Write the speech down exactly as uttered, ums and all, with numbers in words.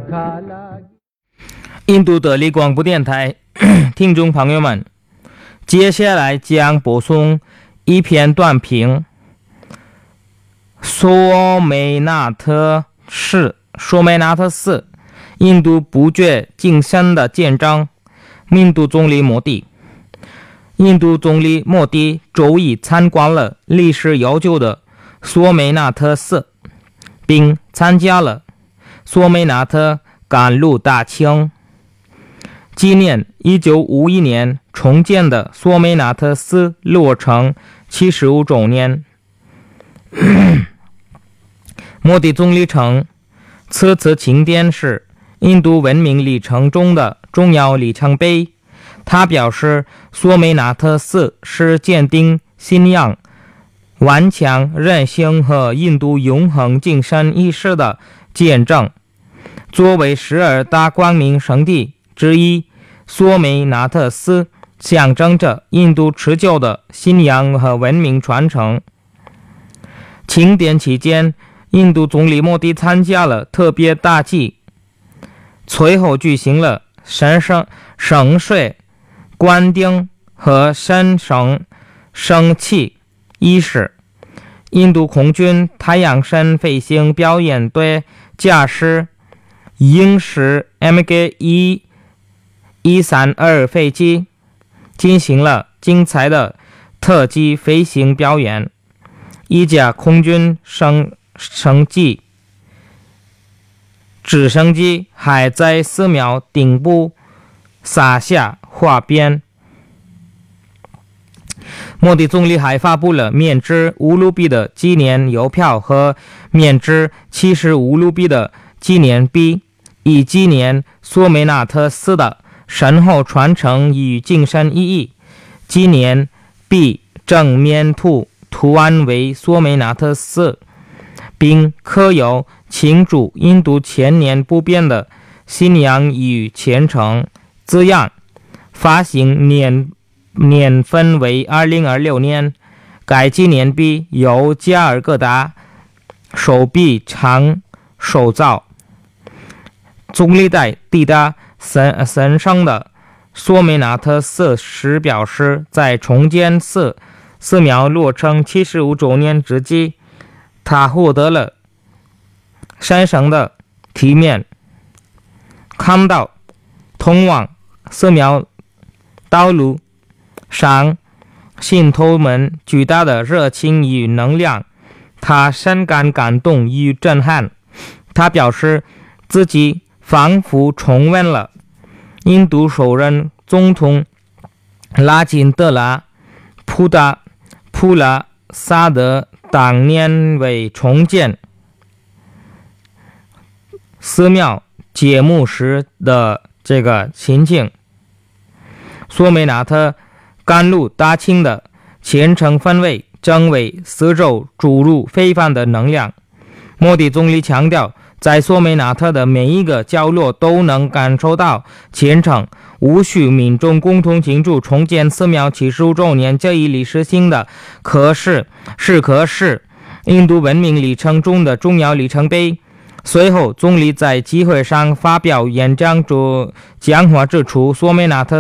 印度德里广播电台听众朋友们，接下来将播送一篇短评。索梅纳特市，索梅纳特市，印度不觉晋升的见证。印度总理莫迪，印度总理莫迪周一参观了历史悠久的索梅纳特市，并参加了索梅纳特甘露大庆纪念一九五一年重建的索梅纳特寺落成七十五周年。莫迪总理称，此次庆典是印度文明历程中的重要里程碑。他表示，索梅纳特寺是坚定信仰、顽强韧性和印度永恒精神意识的见证。作为十二大光明圣地之一，索梅纳特寺象征着印度持久的信仰和文明传承。庆典期间，印度总理莫迪参加了特别大祭，随后举行了神圣圣水灌顶和神圣升旗仪式。印度空军太阳神飞行表演队驾驶鹰式 M G 一三二 飞机进行了精彩的特技飞行表演。一架空军升升机直升机还在寺庙顶部撒下花边。莫迪总理还发布了免制五卢比的纪念邮票和免制七十五卢比的纪念币，以纪念索梅纳特寺的深厚传承与精神意义。纪念币正面图图案为索梅纳特寺，并刻有庆祝印度千年不变的信仰与虔诚字样。发行年年份为二零二六年。该纪念币由加尔各答手臂厂手造。总理在抵达神神圣的索梅纳特寺时表示，在重建寺寺庙落成七十五周年之际，他获得了神圣的体面，看到通往寺庙道路上信徒们巨大的热情与能量，他深感感动与震撼。他表示自己仿佛重温了印度首任总统拉金德拉普达普拉萨德当年为重建寺庙节目时的这个心情。索梅纳特甘露大庆的虔诚氛围正为四周注入非凡的能量。莫迪总理强调，在索梅纳特的每一个角落都能感受到虔诚，无需民众共同庆祝重建寺庙七十五周年这一历史性的可是是可是印度文明历程中的重要里程碑。随后，总理在集会上发表演讲中讲话指出，索梅纳特